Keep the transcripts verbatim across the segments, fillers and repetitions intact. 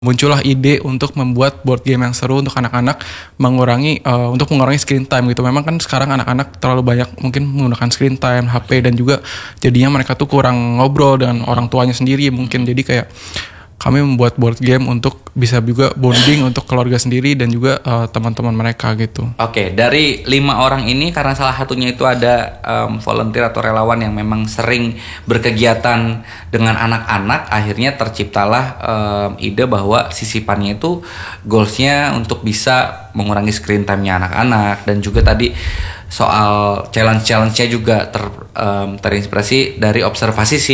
muncullah ide untuk membuat board game yang seru untuk anak-anak, mengurangi uh, untuk mengurangi screen time gitu. Memang kan sekarang anak-anak terlalu banyak mungkin menggunakan screen time, H P, dan juga jadinya mereka tuh kurang ngobrol dengan orang tuanya sendiri mungkin. Jadi kayak kami membuat board game untuk bisa juga bonding untuk keluarga sendiri dan juga uh, teman-teman mereka gitu. Oke, dari lima orang ini karena salah satunya itu ada um, volunteer atau relawan yang memang sering berkegiatan dengan anak-anak, akhirnya terciptalah um, ide bahwa sisipannya itu goalsnya untuk bisa mengurangi screen time-nya anak-anak, dan juga tadi soal challenge-challenge-nya juga ter, um, terinspirasi dari observasi si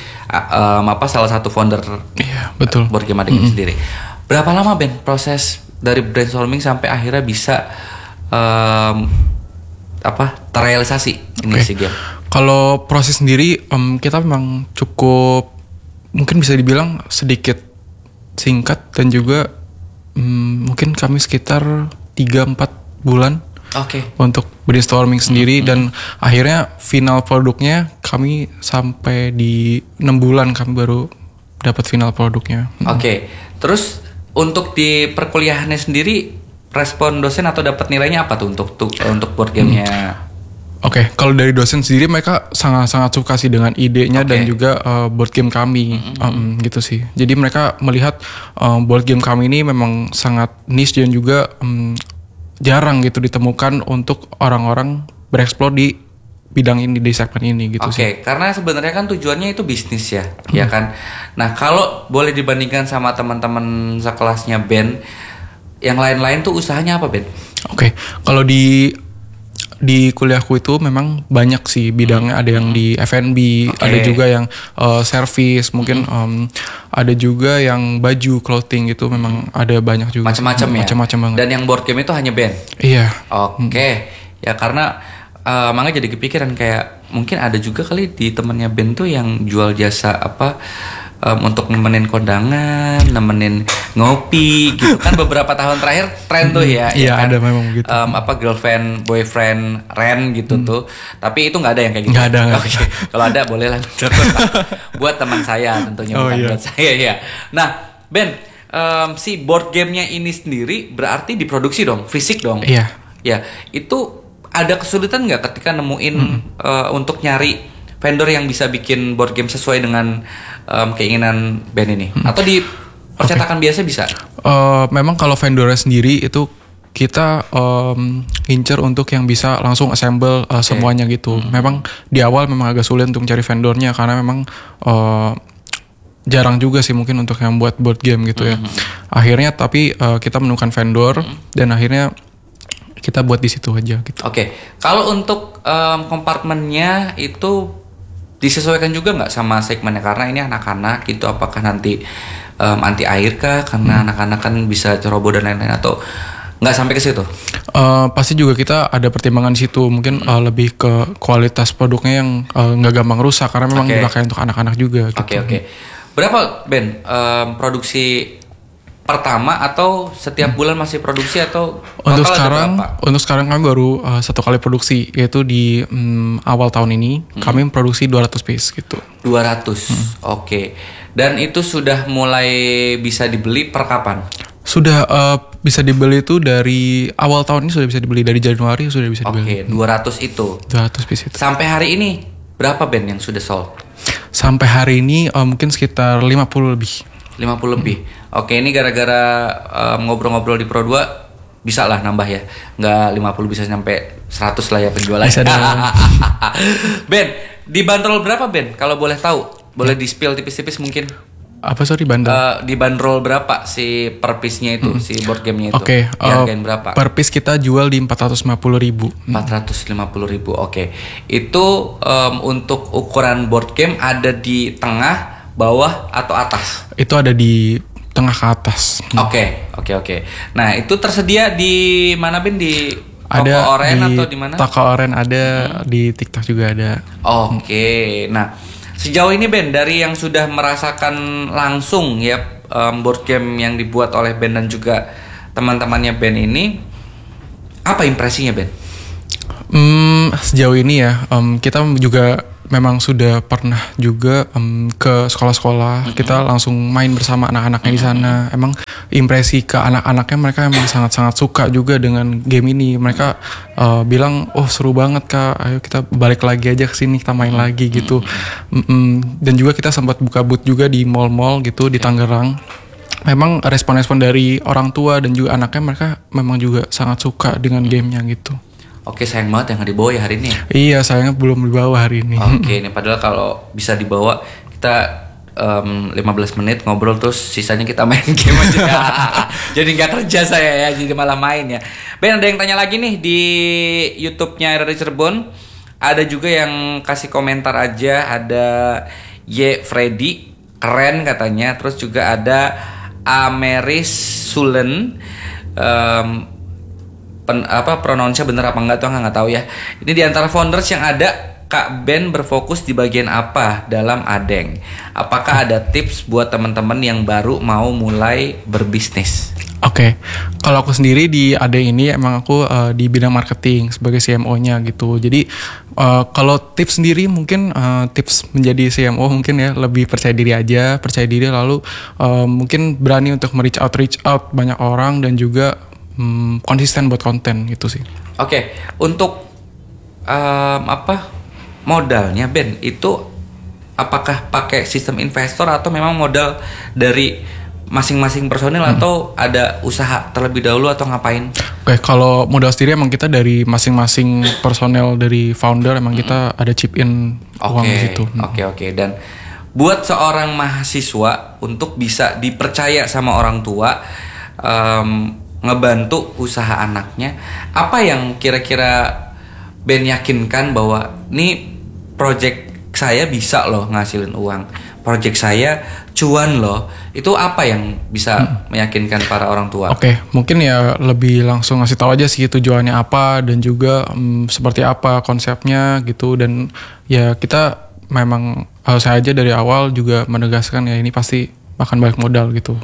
um, apa salah satu founder iya, betul. board game ading mm-hmm. sendiri. Berapa lama Ben proses dari brainstorming sampai akhirnya bisa um, apa terrealisasi ini si game? Kalau proses sendiri um, kita memang cukup mungkin bisa dibilang sedikit singkat, dan juga um, mungkin kami sekitar tiga sampai empat bulan okay. untuk brainstorming sendiri, mm-hmm. dan akhirnya final produknya kami sampai di enam bulan kami baru dapat final produknya. Oke, okay. Terus untuk di perkuliahannya sendiri respon dosen atau dapat nilainya apa tuh untuk tuh, untuk board gamenya? Hmm. Oke, okay. Kalau dari dosen sendiri mereka sangat-sangat suka sih dengan idenya, okay. dan juga uh, board game kami, mm-hmm. um, gitu sih. Jadi mereka melihat uh, board game kami ini memang sangat niche dan juga um, jarang gitu ditemukan untuk orang-orang bereksplor di bidang ini, di segmen ini gitu. Oke, okay, karena sebenarnya kan tujuannya itu bisnis ya, hmm. ya kan. Nah, kalau boleh dibandingkan sama teman-teman sekelasnya Ben, yang lain-lain tuh usahanya apa Ben? Oke, okay. Kalau di di kuliahku itu memang banyak sih bidangnya. Ada yang di F and B, okay. ada juga yang uh, service, mungkin um, ada juga yang baju, clothing gitu. Memang ada banyak juga. Macam-macam ya. Macam-macam banget. Dan yang board game itu hanya Ben. Iya. Oke, okay. hmm. ya karena Uh, makanya jadi kepikiran kayak mungkin ada juga kali di temennya Ben tuh yang jual jasa apa um, untuk nemenin kondangan, nemenin ngopi gitu kan. Beberapa tahun terakhir tren tuh ya. Iya, ya kan? Ada memang gitu. Um, apa girlfriend, boyfriend, ren gitu hmm. tuh. Tapi itu nggak ada yang kayak gitu. Nggak ada. Oke, okay. Kalau ada boleh lah. Buat teman saya tentunya, oh, bukan iya. buat saya ya. Nah, Ben, um, si board gamenya ini sendiri berarti diproduksi dong, fisik dong. Iya. Ya, itu ada kesulitan nggak ketika nemuin hmm. uh, untuk nyari vendor yang bisa bikin board game sesuai dengan um, keinginan band ini? Hmm. Atau di percetakan okay. biasa bisa? Uh, memang kalau vendornya sendiri itu kita um, incer untuk yang bisa langsung assemble uh, okay. semuanya gitu. Hmm. Memang di awal memang agak sulit untuk cari vendornya karena memang uh, jarang juga sih mungkin untuk yang buat board game gitu ya. Hmm. Akhirnya tapi uh, kita menemukan vendor hmm. dan akhirnya kita buat di situ aja gitu. Oke, okay. Kalau untuk um, kompartemennya itu disesuaikan juga nggak sama segmennya, karena ini anak-anak gitu, apakah nanti um, anti air kah karena hmm. anak-anak kan bisa ceroboh dan lain-lain, atau nggak sampai ke situ? Uh, pasti juga kita ada pertimbangan di situ, mungkin hmm. uh, lebih ke kualitas produknya yang nggak uh, gampang rusak karena memang okay. dipakai untuk anak-anak juga. Oke okay, oke. Okay. Berapa Ben um, produksi pertama atau setiap bulan masih produksi atau untuk sekarang untuk sekarang kami baru uh, satu kali produksi, yaitu di um, awal tahun ini hmm. kami memproduksi dua ratus piece gitu. dua ratus. Hmm. Oke. Okay. Dan itu sudah mulai bisa dibeli per kapan? Sudah uh, bisa dibeli itu dari awal tahun ini, sudah bisa dibeli dari Januari sudah bisa dibeli. Oke, okay, dua ratus itu. dua ratus piece itu. Sampai hari ini berapa band yang sudah sold? Sampai hari ini uh, mungkin sekitar lima puluh lebih. lima puluh lebih. Oke, ini gara-gara um, ngobrol-ngobrol di Pro dua bisa lah nambah ya. Nggak lima puluh, bisa sampai seratus lah ya penjualannya. Ben, dibanderol berapa Ben? Kalau boleh tahu, boleh di spill tipis-tipis mungkin. Apa sorry bandrol? Uh, dibanderol berapa si per piece-nya itu, hmm. si board game-nya itu? Oke, okay, uh, berapa? Per piece kita jual di empat ratus lima puluh ribu. empat ratus lima puluh ribu, oke. Okay. Itu um, untuk ukuran board game ada di tengah, bawah atau atas? Itu ada di tengah ke atas. Oke, okay, oke, okay, oke. Okay. Nah, itu tersedia di mana Ben? Di Toko ada Oren di atau di mana? Toko Oren ada, hmm. di TikTok juga ada. Oke. Okay. Nah, sejauh ini Ben, dari yang sudah merasakan langsung ya um, board game yang dibuat oleh Ben dan juga teman-temannya Ben ini, apa impresinya Ben? Hmm, sejauh ini ya, um, kita juga memang sudah pernah juga um, ke sekolah-sekolah, mm-hmm. kita langsung main bersama anak-anaknya mm-hmm. di sana. Emang impresi ke anak-anaknya mereka emang sangat-sangat suka juga dengan game ini. Mereka uh, bilang, oh seru banget Kak, ayo kita balik lagi aja ke sini, kita main mm-hmm. lagi gitu. Mm-hmm. Dan juga kita sempat buka booth juga di mall-mall gitu di Tangerang. Memang respon-respon dari orang tua dan juga anaknya, mereka memang juga sangat suka dengan gamenya gitu. Oke, sayang banget yang nggak dibawa ya hari ini. Iya, sayangnya belum dibawa hari ini. Oke, ini padahal kalau bisa dibawa kita um, lima belas menit ngobrol terus sisanya kita main game aja. Jadi nggak kerja saya ya, jadi malah main ya. Ben, ada yang tanya lagi nih di YouTube-nya R R I Cirebon. Ada juga yang kasih komentar aja, ada Y Freddy, keren katanya. Terus juga ada Ameris Sulen. Um, Pen, apa pronounce-nya bener apa enggak tuh nggak tahu ya. Ini di antara founders yang ada, Kak Ben berfokus di bagian apa dalam Adeng? Apakah ada tips buat teman-teman yang baru mau mulai berbisnis? Oke, okay. Kalau aku sendiri di Adeng ini emang aku uh, di bidang marketing sebagai C M O-nya gitu. Jadi uh, kalau tips sendiri mungkin uh, tips menjadi C M O mungkin ya lebih percaya diri aja, percaya diri lalu uh, mungkin berani untuk me-reach out reach out banyak orang dan juga Hmm, konsisten buat konten gitu sih. Oke, okay. Untuk um, apa modalnya Ben itu apakah pakai sistem investor atau memang modal dari masing-masing personil hmm. atau ada usaha terlebih dahulu atau ngapain? Oke, okay, kalau modal sendiri emang kita dari masing-masing personel dari founder emang hmm. kita ada chip in okay. uang di situ. Oke hmm. oke okay, okay. Dan buat seorang mahasiswa untuk bisa dipercaya sama orang tua. Um, ngebantu usaha anaknya, apa yang kira-kira Ben yakinkan bahwa nih project saya bisa loh ngasilin uang, project saya cuan loh, itu apa yang bisa hmm. meyakinkan para orang tua? Oke, okay, mungkin ya lebih langsung ngasih tahu aja sih tujuannya apa dan juga um, seperti apa konsepnya gitu. Dan ya kita memang harus aja dari awal juga menegaskan ya ini pasti akan balik modal gitu.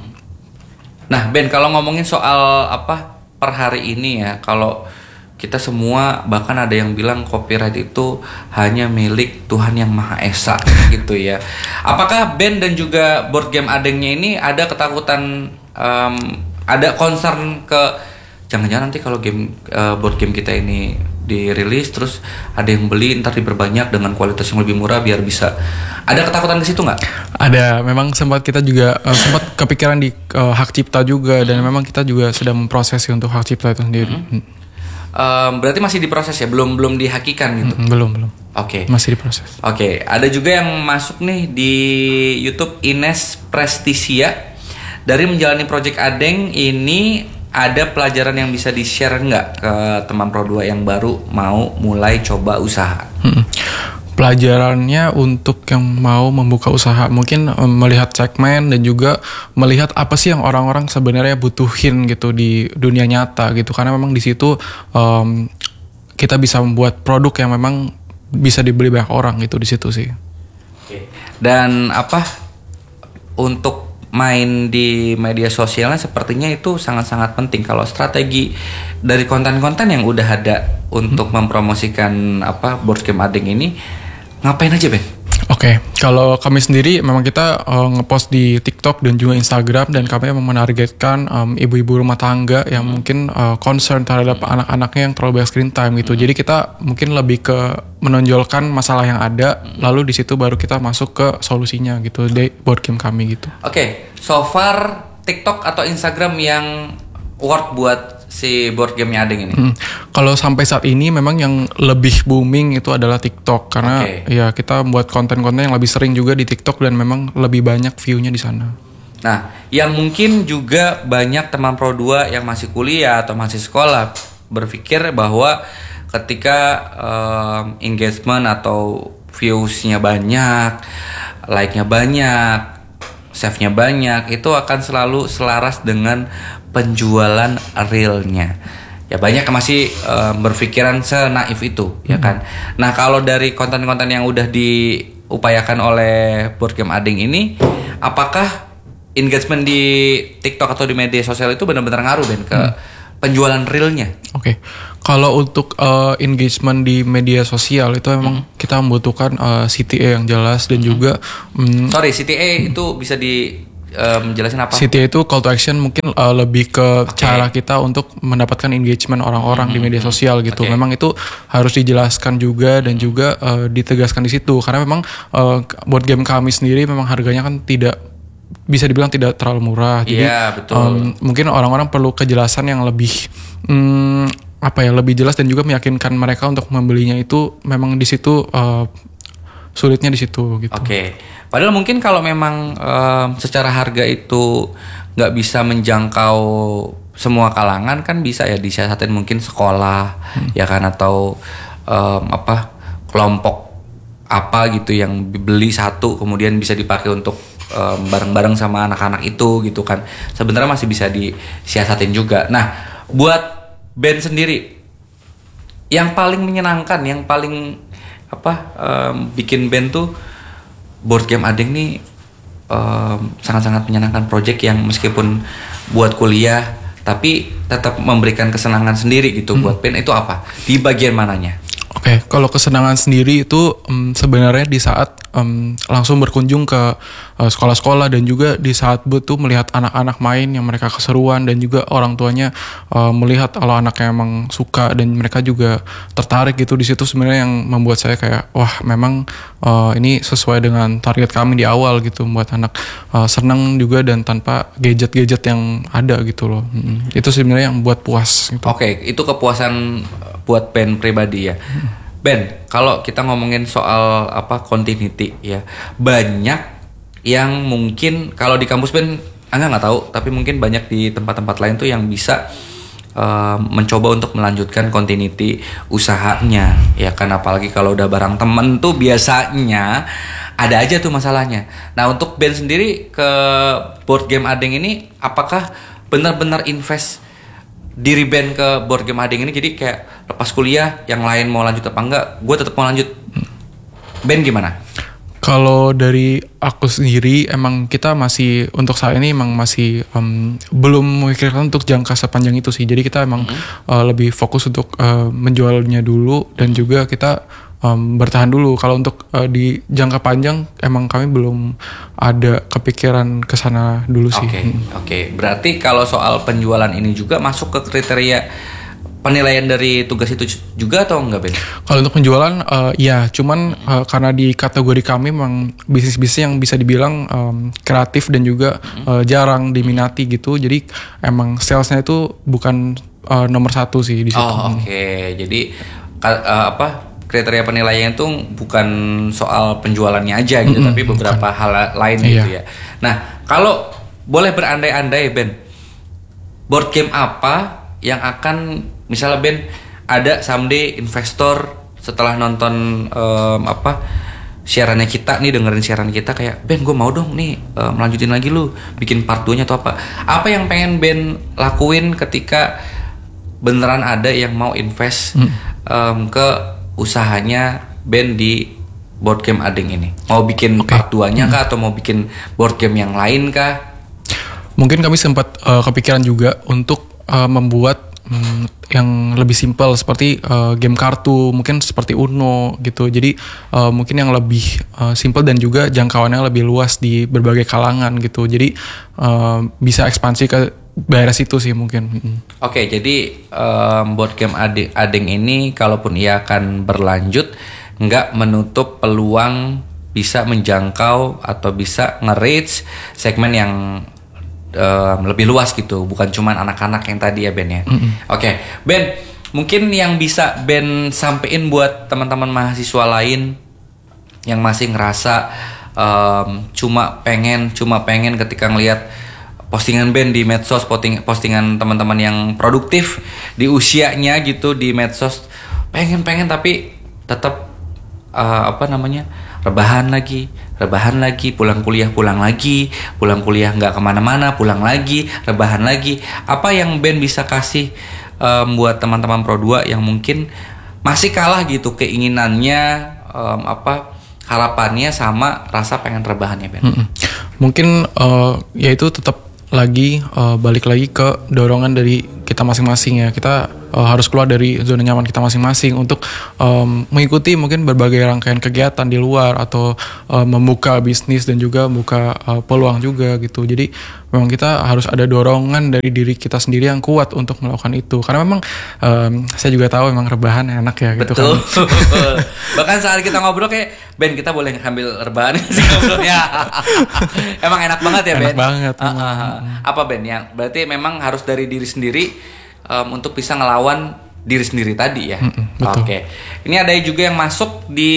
Nah Ben, kalau ngomongin soal apa per hari ini ya, kalau kita semua bahkan ada yang bilang copyright itu hanya milik Tuhan Yang Maha Esa gitu ya. Apakah Ben dan juga board game Adengnya ini ada ketakutan, um, ada concern ke jangan-jangan nanti kalau game uh, board game kita ini dirilis terus ada yang beli ntar diperbanyak dengan kualitas yang lebih murah biar bisa, ada ketakutan ke situ nggak? Ada, memang sempat kita juga uh, sempat kepikiran di uh, hak cipta juga dan memang kita juga sedang memproses untuk hak cipta itu sendiri. Mm-hmm. Um, berarti masih diproses ya, belum belum dihakikan gitu? Mm-hmm, belum belum. Oke. Okay. Masih diproses. Oke, okay. Ada juga yang masuk nih di YouTube, Ines Prestisia. Dari menjalani project Adeng ini ada pelajaran yang bisa di-share nggak ke teman Pro dua yang baru mau mulai coba usaha? Hmm. Pelajarannya untuk yang mau membuka usaha mungkin um, melihat segmen dan juga melihat apa sih yang orang-orang sebenarnya butuhin gitu di dunia nyata gitu, karena memang di situ um, kita bisa membuat produk yang memang bisa dibeli banyak orang gitu di situ sih. Oke. Dan apa untuk main di media sosialnya sepertinya itu sangat-sangat penting. Kalau strategi dari konten-konten yang udah ada untuk hmm. mempromosikan apa board game Adeng ini, ngapain aja Ben? Oke, okay. Kalau kami sendiri memang kita uh, ngepost di TikTok dan juga Instagram, dan kami memang menargetkan um, ibu-ibu rumah tangga yang hmm. mungkin uh, concern terhadap hmm. anak-anaknya yang terlalu banyak screen time gitu. Hmm. Jadi kita mungkin lebih ke menonjolkan masalah yang ada, hmm. lalu di situ baru kita masuk ke solusinya gitu di board game kami gitu. Oke, okay. So far TikTok atau Instagram yang work buat si board game-nya Adeng ini? Hmm. Kalau sampai saat ini memang yang lebih booming itu adalah TikTok, karena okay. ya kita buat konten-konten yang lebih sering juga di TikTok dan memang lebih banyak view-nya di sana. Nah, yang mungkin juga banyak teman Pro dua yang masih kuliah atau masih sekolah berpikir bahwa ketika um, engagement atau views-nya banyak, like-nya banyak, save-nya banyak, itu akan selalu selaras dengan penjualan realnya. Ya banyak yang masih uh, berpikiran senaif itu, hmm. ya kan. Nah kalau dari konten-konten yang udah diupayakan oleh board game Adeng ini, apakah engagement di TikTok atau di media sosial itu benar-benar ngaruh Ben ke hmm. penjualan realnya? Oke, okay. Kalau untuk uh, engagement di media sosial itu memang hmm. kita membutuhkan uh, C T A yang jelas dan hmm. juga um, sorry C T A hmm. itu bisa di um, jelasin apa? C T A itu call to action mungkin uh, lebih ke okay. cara kita untuk mendapatkan engagement orang-orang hmm. di media sosial gitu. Okay. Memang itu harus dijelaskan juga dan juga uh, ditegaskan di situ karena memang uh, board game kami sendiri memang harganya kan tidak bisa dibilang tidak terlalu murah. Jadi yeah, betul. Um, mungkin orang-orang perlu kejelasan yang lebih um, apa ya lebih jelas dan juga meyakinkan mereka untuk membelinya itu memang di situ uh, sulitnya di situ gitu. Oke. Okay. Padahal mungkin kalau memang um, secara harga itu nggak bisa menjangkau semua kalangan kan bisa ya disiasatin mungkin sekolah hmm. ya kan atau um, apa kelompok apa gitu yang beli satu kemudian bisa dipakai untuk um, bareng-bareng sama anak-anak itu gitu kan. Sebenarnya masih bisa disiasatin juga. Nah, buat band sendiri yang paling menyenangkan, yang paling apa um, bikin band tuh board game adeng nih um, sangat-sangat menyenangkan project yang meskipun buat kuliah tapi tetap memberikan kesenangan sendiri gitu hmm. buat band itu apa? Di bagian mananya? Oke, okay, kalau kesenangan sendiri itu um, sebenarnya di saat um, langsung berkunjung ke uh, sekolah-sekolah dan juga di saat butuh melihat anak-anak main yang mereka keseruan dan juga orang tuanya uh, melihat kalau anaknya emang suka dan mereka juga tertarik gitu di situ sebenarnya yang membuat saya kayak wah memang uh, ini sesuai dengan target kami di awal gitu membuat anak uh, senang juga dan tanpa gadget-gadget yang ada gitu loh. Hmm, itu sebenarnya yang buat puas. Gitu. Oke, okay, itu kepuasan buat band pribadi ya. Ben, kalau kita ngomongin soal apa continuity ya, banyak yang mungkin kalau di kampus Ben, Angga nggak tahu, tapi mungkin banyak di tempat-tempat lain tuh yang bisa uh, mencoba untuk melanjutkan continuity usahanya, ya kan apalagi kalau udah bareng temen tuh biasanya ada aja tuh masalahnya. Nah untuk Ben sendiri ke board game adeng ini, apakah benar-benar invest diri band ke board game adeng ini jadi kayak lepas kuliah yang lain mau lanjut apa enggak gue tetap mau lanjut band gimana? Kalau dari aku sendiri emang kita masih untuk saat ini emang masih um, belum memikirkan untuk jangka sepanjang itu sih jadi kita emang mm-hmm. uh, lebih fokus untuk uh, menjualnya dulu dan juga kita Um, bertahan dulu. Kalau untuk uh, di jangka panjang emang kami belum ada kepikiran kesana dulu sih. Oke, okay, hmm. oke. Okay. Berarti kalau soal penjualan ini juga masuk ke kriteria penilaian dari tugas itu juga atau enggak, Ben? Kalau untuk penjualan, uh, ya, cuman hmm. uh, karena di kategori kami memang bisnis-bisnis yang bisa dibilang um, kreatif dan juga hmm. uh, jarang diminati gitu. Jadi emang salesnya itu bukan uh, nomor satu sih di situ. Oh, oke. Okay. Jadi uh, apa? Kriteria penilaian itu bukan soal penjualannya aja gitu, mm-hmm, tapi beberapa bukan. hal lain iya. gitu ya. Nah, kalau boleh berandai-andai Ben, board game apa yang akan misalnya Ben ada someday investor setelah nonton um, apa siarannya kita nih dengerin siaran kita kayak Ben gue mau dong nih um, lanjutin lagi lu bikin part dua nya atau apa? Apa yang pengen Ben lakuin ketika beneran ada yang mau invest mm. um, ke usahanya band di board game adeng ini? Mau bikin okay. part dua-nya kah hmm. atau mau bikin board game yang lain kah? Mungkin kami sempat uh, kepikiran juga untuk uh, membuat um, yang lebih simpel seperti uh, game kartu, mungkin seperti Uno gitu. Jadi uh, mungkin yang lebih uh, simpel dan juga jangkauannya lebih luas di berbagai kalangan gitu. Jadi uh, bisa ekspansi ke daerah situ sih mungkin. Oke, okay, jadi um, board game adeng, adeng ini kalaupun ia akan berlanjut nggak menutup peluang bisa menjangkau atau bisa nge-reach segmen yang um, lebih luas gitu, bukan cuma anak-anak yang tadi ya Ben ya. Mm-hmm. Oke, okay. Ben, mungkin yang bisa Ben sampein buat teman-teman mahasiswa lain yang masih ngerasa um, cuma pengen cuma pengen ketika ngelihat postingan band di medsos, posting, postingan teman-teman yang produktif di usianya gitu di medsos, pengen-pengen tapi tetap uh, apa namanya rebahan lagi, rebahan lagi, pulang kuliah pulang lagi, pulang kuliah nggak kemana-mana, pulang lagi, rebahan lagi. Apa yang band bisa kasih um, buat teman-teman Pro dua yang mungkin masih kalah gitu keinginannya, um, apa harapannya sama rasa pengen rebahannya band? Mm-mm. Mungkin uh, ya itu tetap lagi uh, balik lagi ke dorongan dari kita masing-masing ya. Kita uh, harus keluar dari zona nyaman kita masing-masing untuk um, mengikuti mungkin berbagai rangkaian kegiatan di luar atau uh, membuka bisnis dan juga membuka uh, peluang juga gitu. Jadi memang kita harus ada dorongan dari diri kita sendiri yang kuat untuk melakukan itu. Karena memang um, saya juga tahu memang rebahan enak ya gitu. Betul. Kan. Bahkan saat kita ngobrol kayak Ben, kita boleh ngambil rebahan sih ngobrolnya. Emang enak banget ya Ben. Enak banget. Uh, uh, uh. Apa Ben yang berarti memang harus dari diri sendiri um, untuk bisa ngelawan diri sendiri tadi ya. Oke. Okay. Ini ada juga yang masuk di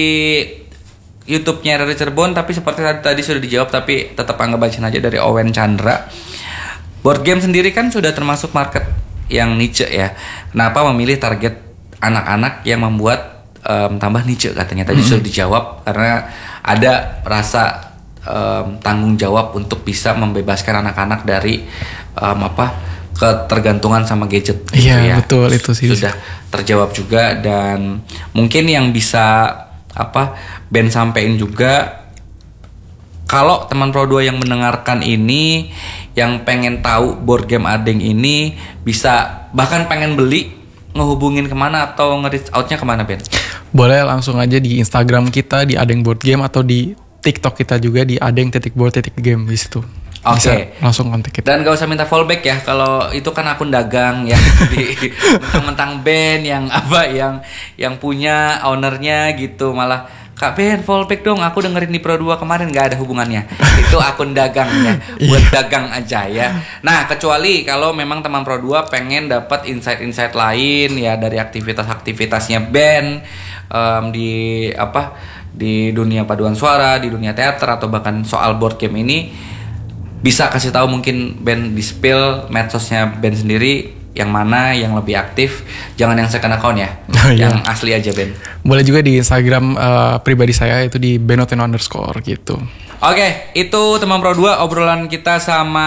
YouTube-nya dari Cirebon, tapi seperti tadi, tadi sudah dijawab, tapi tetap anggap bacain aja dari Owen Chandra. Board game sendiri kan sudah termasuk market yang niche ya. Kenapa memilih target anak-anak yang membuat um, tambah niche katanya tadi mm-hmm. sudah dijawab karena ada rasa um, tanggung jawab untuk bisa membebaskan anak-anak dari um, apa ketergantungan sama gadget. Iya gitu ya. Betul itu sih. Sudah terjawab juga dan mungkin yang bisa apa Ben sampein juga kalau teman Pro dua yang mendengarkan ini yang pengen tahu board game Adeng ini bisa bahkan pengen beli ngehubungin kemana atau nge-reach outnya kemana Ben? Boleh langsung aja di Instagram kita di Adeng Board Game atau di TikTok kita juga di adeng titik board titik game di situ. Oke, okay. Langsung kontak kita. Dan gak usah minta fallback ya, kalau itu kan akun dagang ya, di mentang-mentang Ben yang apa, yang yang punya ownernya gitu, malah Kak Ben fallback dong, aku dengerin di Pro dua kemarin, gak ada hubungannya. Itu akun dagangnya, buat dagang aja ya. Nah, kecuali kalau memang teman Pro dua pengen dapat insight-insight lain ya dari aktivitas-aktivitasnya Ben um, di apa di dunia paduan suara, di dunia teater atau bahkan soal board game ini. Bisa kasih tahu mungkin Ben di spill medsosnya Ben sendiri yang mana yang lebih aktif, jangan yang second account ya, oh, yang iya. asli aja Ben. Boleh juga di Instagram uh, pribadi saya itu di benoteno underscore gitu. Oke, itu teman Pro dua obrolan kita sama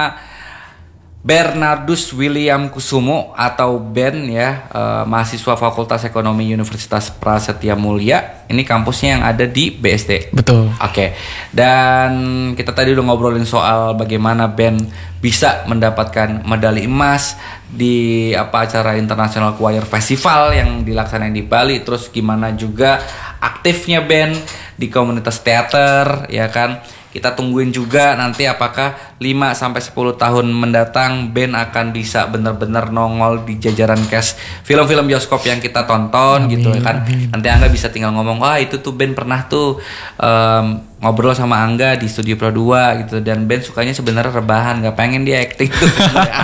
Bernardus William Kusumo atau Ben ya, uh, mahasiswa Fakultas Ekonomi Universitas Prasetya Mulia. Ini kampusnya yang ada di B S D. Betul. Oke. Okay. Dan kita tadi udah ngobrolin soal bagaimana Ben bisa mendapatkan medali emas di apa acara International Choir Festival yang dilaksanain di Bali. Terus gimana juga aktifnya Ben di komunitas teater, ya kan? Kita tungguin juga nanti apakah lima sampai sepuluh tahun mendatang Ben akan bisa benar-benar nongol di jajaran cast film-film bioskop yang kita tonton. Amin, gitu ya kan. Amin. Nanti Angga bisa tinggal ngomong, wah itu tuh Ben pernah tuh um, ngobrol sama Angga di studio Pro dua gitu, dan Ben sukanya sebenarnya rebahan, gak pengen dia acting tuh.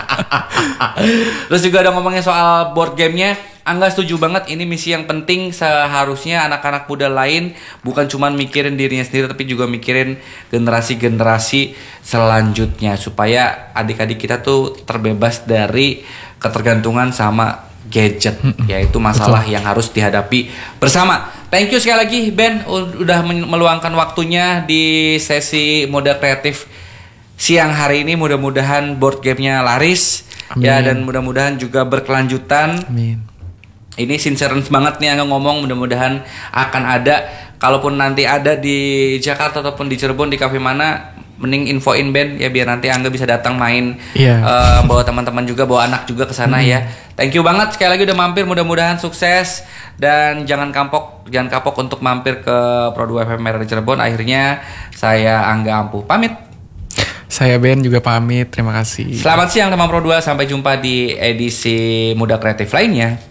Terus juga ada ngomongin soal board gamenya. Angga setuju banget, ini misi yang penting. Seharusnya anak-anak muda lain bukan cuma mikirin dirinya sendiri, tapi juga mikirin generasi-generasi selanjutnya supaya adik-adik kita tuh terbebas dari ketergantungan sama gadget. Yaitu masalah Betul. Yang harus dihadapi bersama. Thank you sekali lagi Ben udah meluangkan waktunya di sesi Muda Kreatif siang hari ini. Mudah-mudahan board gamenya laris. Amin. Ya, dan mudah-mudahan juga berkelanjutan. Amin. Ini sincerence banget nih Angga ngomong, mudah-mudahan akan ada. Kalaupun nanti ada di Jakarta ataupun di Cirebon di cafe mana, mending infoin Ben ya biar nanti Angga bisa datang main, yeah. uh, bawa teman-teman juga, bawa anak juga ke sana hmm. ya. Thank you banget sekali lagi udah mampir, mudah-mudahan sukses dan jangan kapok, jangan kapok untuk mampir ke Pro dua F M R di Cirebon. Akhirnya saya Angga Ampuh pamit. Saya Ben juga pamit, terima kasih. Selamat siang teman Pro dua, sampai jumpa di edisi Muda Kreatif lainnya.